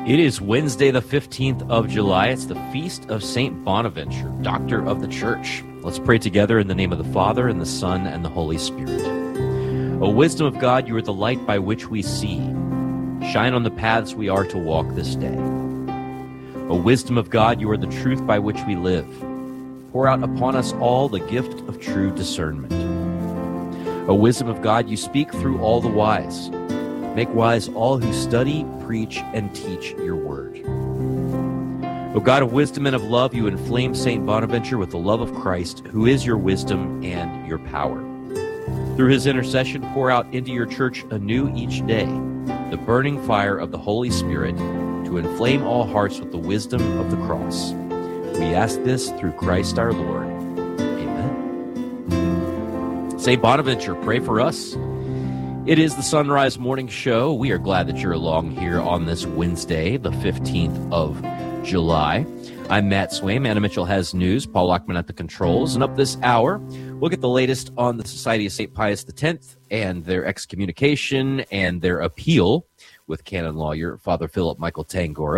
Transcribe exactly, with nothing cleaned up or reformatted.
It is Wednesday, the fifteenth of July. It's the feast of Saint Bonaventure, Doctor of the Church. Let's pray together in the name of the Father, and the Son, and the Holy Spirit. O wisdom of God, you are the light by which we see. Shine on the paths we are to walk this day. O wisdom of God, you are the truth by which we live. Pour out upon us all the gift of true discernment. O wisdom of God, you speak through all the wise. Make wise all who study, preach, and teach your word. O God of wisdom and of love, you inflame Saint Bonaventure with the love of Christ, who is your wisdom and your power. Through his intercession, pour out into your church anew each day the burning fire of the Holy Spirit to inflame all hearts with the wisdom of the cross. We ask this through Christ our Lord. Amen. Saint Bonaventure, pray for us. It is the Sunrise Morning Show. We are glad that you're along here on this Wednesday, the fifteenth of July. I'm Matt Swaim. Anna Mitchell has news. Paul Lockman at the controls. And up this hour, we'll get the latest on the Society of Saint Pius X and their excommunication and their appeal with canon lawyer Father Philip Michael Tangora.